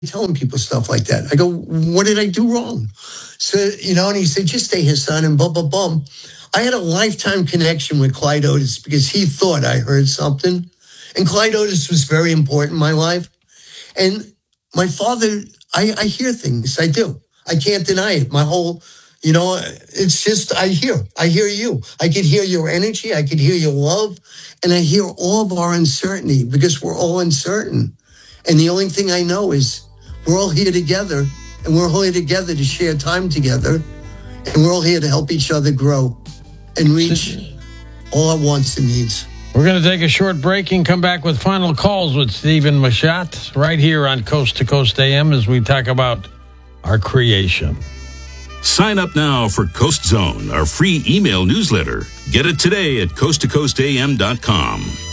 telling people stuff like that. I go, what did I do wrong? So, and he said, just stay here, son, and blah, blah, blah. I had a lifetime connection with Clyde Otis because he thought I heard something. And Clyde Otis was very important in my life. And my father, I hear things. I do. I can't deny it. My whole, it's just, I hear you. I could hear your energy. I could hear your love. And I hear all of our uncertainty because we're all uncertain. And the only thing I know is we're all here together, and we're all here together to share time together, and we're all here to help each other grow and reach all our wants and needs. We're going to take a short break and come back with final calls with Stephen Machat right here on Coast to Coast AM as we talk about our creation. Sign up now for Coast Zone, our free email newsletter. Get it today at coasttocoastam.com.